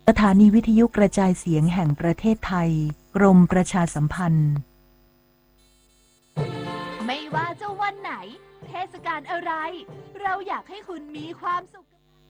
สถานีวิทยุกระจายเสียงแห่งประเทศไทยกรมประชาสัมพันธ์ไม่ว่าจะวันไหนเทศกาลอะไรเราอยากให้คุณมีความสุข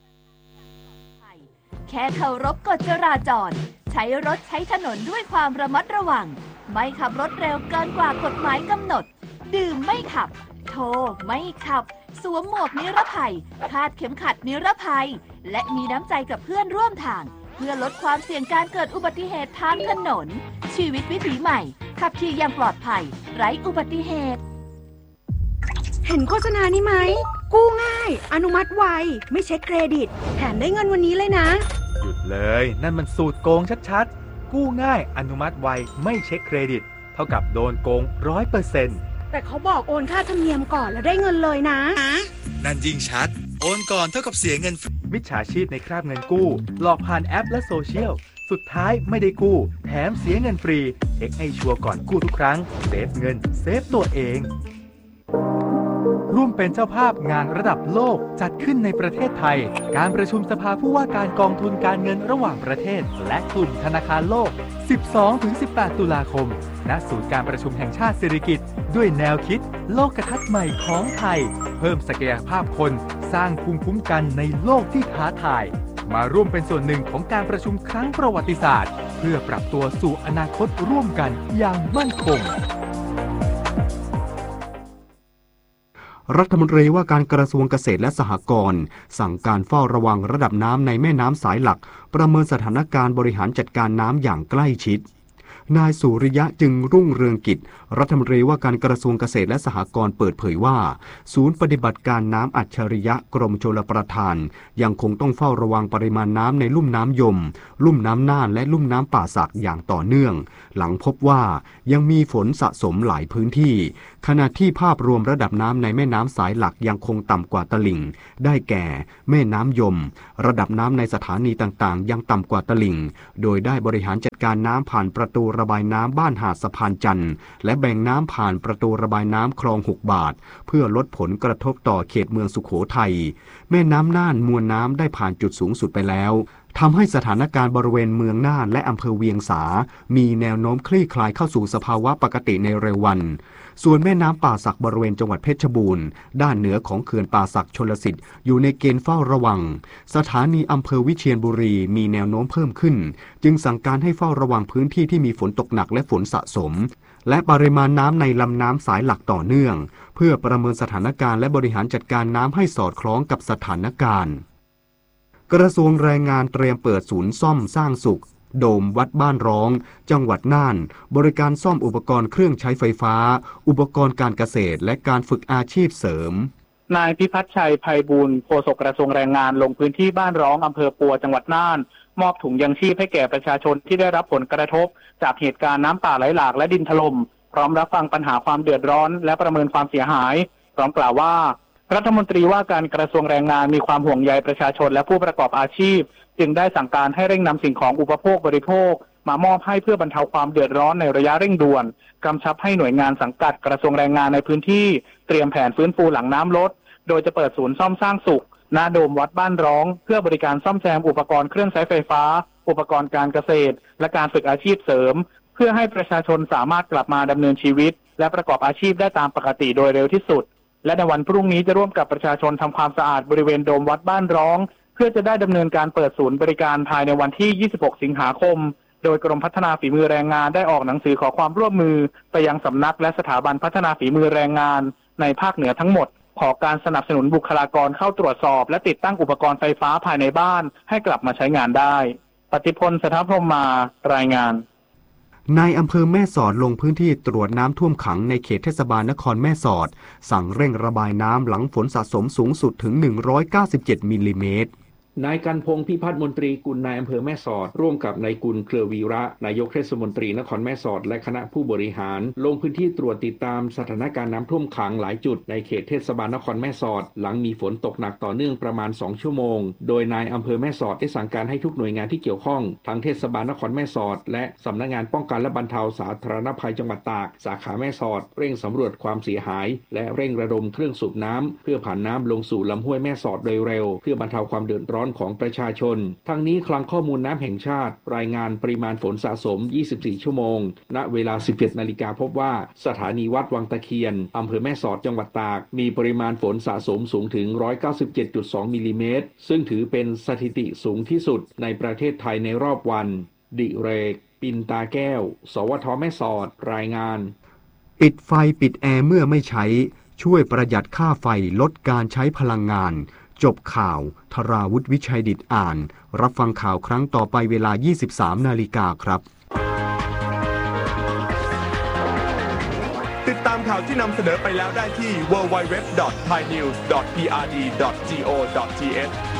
แค่เคารพกฎจราจรใช้รถใช้ถนนด้วยความระมัดระวังไม่ขับรถเร็วเกินกว่ากฎหมายกำหนดดื่มไม่ขับโทรไม่ขับสวมหมวกนิรภัยคาดเข็มขัดนิรภัยและมีน้ำใจกับเพื่อนร่วมทางเพื่อลดความเสี่ยงการเกิดอุบัติเหตุทางถนนชีวิตวิถีใหม่ขับขี่อย่างปลอดภัยไร้อุบัติเหตุเห็นโฆษณานี้ไหมกู้ง่ายอนุมัติไวไม่เช็คเครดิตแถมได้เงินวันนี้เลยนะหยุดเลยนั่นมันสูตรโกงชัดๆกู้ง่ายอนุมัติไวไม่เช็คเครดิตเท่ากับโดนโกง 100% แต่เขาบอกโอนค่าธรรมเนียมก่อนแล้วได้เงินเลยนะนั่นยิ่งชัดโอนก่อนเท่ากับเสียเงินมิจฉาชีพในคราบเงินกู้หลอกผ่านแอปและโซเชียลสุดท้ายไม่ได้กู้แถมเสียเงินฟรีเช็คให้ชัวร์ก่อนกู้ทุกครั้งเซฟเงินเซฟตัวเองร่วมเป็นเจ้าภาพงานระดับโลกจัดขึ้นในประเทศไทยการประชุมสภาผู้ว่าการกองทุนการเงินระหว่างประเทศและกลุ่มธนาคารโลก 12-18 ตุลาคมณศูนย์การประชุมแห่งชาติสิริกิติ์ด้วยแนวคิดโลกทัศน์ใหม่ของไทยเพิ่มศักยภาพคนสร้างภูมิคุ้มกันในโลกที่ท้าทายมาร่วมเป็นส่วนหนึ่งของการประชุมครั้งประวัติศาสตร์เพื่อปรับตัวสู่อนาคตร่วมกันอย่างมั่นคงรัฐมนตรีว่าการกระทรวงเกษตรและสหกรณ์สั่งการเฝ้าระวังระดับน้ำในแม่น้ำสายหลักประเมินสถานการณ์บริหารจัดการน้ำอย่างใกล้ชิดนายสุริยะจึงรุ่งเรืองกิจรัฐมนตรีว่าการกระทรวงเกษตรและสหกรณ์เปิดเผยว่าศูนย์ปฏิบัติการน้ำอัจฉริยะกรมชลประทานยังคงต้องเฝ้าระวังปริมาณน้ำในลุ่มน้ำยมลุ่มน้ำน่านและลุ่มน้ำป่าสักอย่างต่อเนื่องหลังพบว่ายังมีฝนสะสมหลายพื้นที่ขณะที่ภาพรวมระดับน้ำในแม่น้ำสายหลักยังคงต่ำกว่าตลิ่งได้แก่แม่น้ำยมระดับน้ำในสถานีต่างๆยังต่ำกว่าตลิ่งโดยได้บริหารจัดการน้ำผ่านประตูระบายน้ำบ้านหาดสะพานจันทร์และแบ่งน้ำผ่านประตูระบายน้ำคลอง6 บาทเพื่อลดผลกระทบต่อเขตเมืองสุโขทัยแม่น้ำน่านมวลน้ำได้ผ่านจุดสูงสุดไปแล้วทำให้สถานการณ์บริเวณเมืองน่านและอำเภอเวียงสามีแนวโน้มคลี่คลายเข้าสู่สภาวะปกติในเร็ววันส่วนแม่น้ำป่าสักบริเวณจังหวัดเพชรบูรณ์ด้านเหนือของเขื่อนป่าสักชลสิทธิ์อยู่ในเกณฑ์เฝ้าระวังสถานีอำเภอวิเชียรบุรีมีแนวโน้มเพิ่มขึ้นจึงสั่งการให้เฝ้าระวังพื้นที่ที่มีฝนตกหนักและฝนสะสมและปริมาณน้ำในลำน้ำสายหลักต่อเนื่องเพื่อประเมินสถานการณ์และบริหารจัดการน้ำให้สอดคล้องกับสถานการณ์กระทรวงแรงงานเตรียมเปิดศูนย์ซ่อมสร้างสุขโดมวัดบ้านร้องจังหวัดน่านบริการซ่อมอุปกรณ์เครื่องใช้ไฟฟ้าอุปกรณ์การเกษตรและการฝึกอาชีพเสริมนายพิพัฒน์ชัยไพบูลย์โฆษกกระทรวงแรงงานลงพื้นที่บ้านร้องอำเภอปัวจังหวัดน่านมอบถุงยังชีพให้แก่ประชาชนที่ได้รับผลกระทบจากเหตุการณ์น้ำป่าไหลหลากและดินถล่มพร้อมรับฟังปัญหาความเดือดร้อนและประเมินความเสียหายพร้อมกล่าวว่ารัฐมนตรีว่าการกระทรวงแรงงานมีความห่วงใยประชาชนและผู้ประกอบอาชีพจึงได้สั่งการให้เร่งนำสิ่งของอุปโภคบริโภคมามอบให้เพื่อบรรเทาความเดือดร้อนในระยะเร่งด่วนกำชับให้หน่วยงานสังกัดกระทรวงแรงงานในพื้นที่เตรียมแผนฟื้นฟูหลังน้ำลดโดยจะเปิดศูนย์ซ่อมสร้างสุขณโดมวัดบ้านร้องเพื่อบริการซ่อมแซมอุปกรณ์เครื่องใช้ไฟฟ้าอุปกรณ์การเกษตรและการฝึกอาชีพเสริมเพื่อให้ประชาชนสามารถกลับมาดำเนินชีวิตและประกอบอาชีพได้ตามปกติโดยเร็วที่สุดและในวันพรุ่งนี้จะร่วมกับประชาชนทำความสะอาดบริเวณโดมวัดบ้านร้องเพื่อจะได้ดำเนินการเปิดศูนย์บริการภายในวันที่ 26 สิงหาคมโดยกรมพัฒนาฝีมือแรงงานได้ออกหนังสือขอความร่วมมือไปยังสำนักและสถาบันพัฒนาฝีมือแรงงานในภาคเหนือทั้งหมดขอการสนับสนุนบุคลากรเข้าตรวจสอบและติดตั้งอุปกรณ์ไฟฟ้าภายในบ้านให้กลับมาใช้งานได้ปฏิพล สถาพรหมารายงานนายอำเภอแม่สอดลงพื้นที่ตรวจน้ำท่วมขังในเขตเทศบาลนครแม่สอดสั่งเร่งระบายน้ำหลังฝนสะสมสูงสุดถึง197มิลลิเมตรนายกันพงษ์พิพัฒน์มนตรีกุลนายอำเภอแม่สอดร่วมกับนายกุลเครือวีระนายกเทศมนตรีนครแม่สอดและคณะผู้บริหารลงพื้นที่ตรวจติดตามสถานการณ์น้ำท่วมขังหลายจุดในเขตเทศบาลนครแม่สอดหลังมีฝนตกหนักต่อเนื่องประมาณ2ชั่วโมงโดยนายอำเภอแม่สอดได้สั่งการให้ทุกหน่วยงานที่เกี่ยวข้องทั้งเทศบาลนครแม่สอดและสำนักงานป้องกันและบรรเทาสาธารณภัยจังหวัดตากสาขาแม่สอดเร่งสำรวจความเสียหายและเร่งระดมเครื่องสูบน้ำเพื่อผ่านน้ำลงสู่ลำห้วยแม่สอดโดยเร็วเพื่อบรรเทาความเดือดร้อนร้อนของประชาชนทั้งนี้คลังข้อมูลน้ำแห่งชาติรายงานปริมาณฝนสะสม 24 ชั่วโมงณเวลา 17 นาฬิกาพบว่าสถานีวัดวังตะเคียนอำเภอแม่สอดจังหวัดตากมีปริมาณฝนสะสมสูงถึง 197.2 มิลลิเมตรซึ่งถือเป็นสถิติสูงที่สุดในประเทศไทยในรอบวันดิเรกปินตาแก้วสวทแม่สอดรายงานปิดไฟปิดแอร์เมื่อไม่ใช้ช่วยประหยัดค่าไฟลดการใช้พลังงานจบข่าวธราวุฒิวิชัยดิษฐ์อ่านรับฟังข่าวครั้งต่อไปเวลา 23 นาฬิกาครับติดตามข่าวที่นำเสนอไปแล้วได้ที่ www.thainews.prd.go.th